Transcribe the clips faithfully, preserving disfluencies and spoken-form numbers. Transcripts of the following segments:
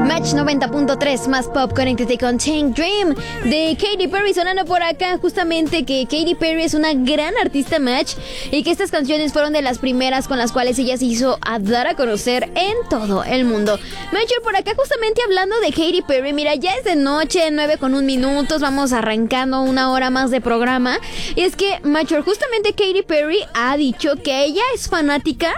Match noventa punto tres, más pop, conéctate con Tank Dream de Katy Perry, sonando por acá. Justamente que Katy Perry es una gran artista, Match, y que estas canciones fueron de las primeras con las cuales ella se hizo a dar a conocer en todo el mundo. Match, por acá justamente hablando de Katy Perry, mira, ya es de noche, nueve con un minutos, vamos arrancando una hora más de programa. Y es que, Match, justamente Katy Perry ha dicho que ella es fanática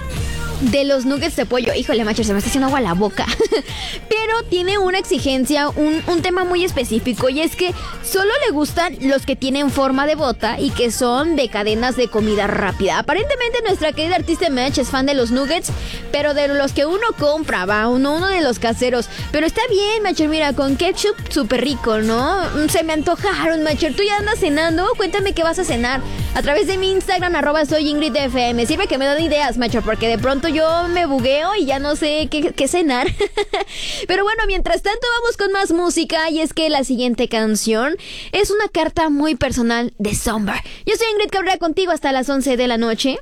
de los nuggets de pollo. Híjole, Macho, se me está haciendo agua la boca. Pero tiene una exigencia, un, un tema muy específico, y es que solo le gustan los que tienen forma de bota y que son de cadenas de comida rápida. Aparentemente nuestra querida artista Match es fan de los nuggets, pero de los que uno compra, va, uno, uno de los caseros. Pero está bien, Match, mira, con ketchup súper rico, ¿no? Se me antojaron, Match. Tú ya andas cenando, cuéntame qué vas a cenar a través de mi Instagram, arroba soy Ingrid F M. Sirve que me dan ideas, Match, porque de pronto yo me bugueo y ya no sé qué, qué cenar. Pero bueno, mientras tanto vamos con más música, y es que la siguiente canción es una carta muy personal de Summer. Yo soy Ingrid Cabrera, contigo hasta las once de la noche.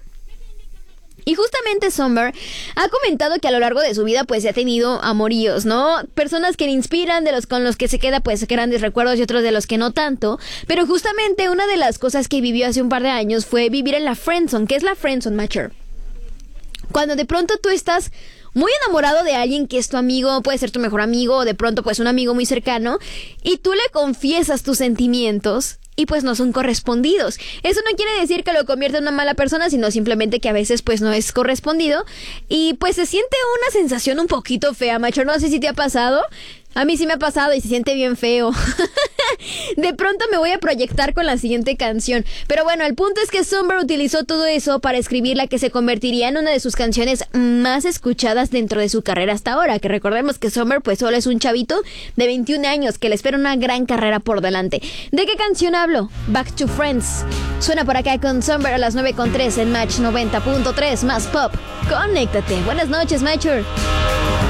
Y justamente Summer ha comentado que a lo largo de su vida pues ha tenido amoríos, ¿no? Personas que le inspiran, de los con los que se queda pues grandes recuerdos y otros de los que no tanto. Pero justamente una de las cosas que vivió hace un par de años fue vivir en la friendzone. ¿Qué es la friendzone, Matcher? Cuando de pronto tú estás muy enamorado de alguien que es tu amigo, puede ser tu mejor amigo, o de pronto pues un amigo muy cercano, y tú le confiesas tus sentimientos y pues no son correspondidos. Eso no quiere decir que lo convierta en una mala persona, sino simplemente que a veces pues no es correspondido, y pues se siente una sensación un poquito fea, Macho. No sé si te ha pasado. A mí sí me ha pasado y se siente bien feo. De pronto me voy a proyectar con la siguiente canción. Pero bueno, el punto es que Summer utilizó todo eso para escribir la que se convertiría en una de sus canciones más escuchadas dentro de su carrera hasta ahora. Que recordemos que Summer pues solo es un chavito de veintiún años que le espera una gran carrera por delante. ¿De qué canción hablo? Back to Friends. Suena por acá con Summer a las nueve con tres en Match noventa punto tres, más pop. Conéctate. Buenas noches, Matcher.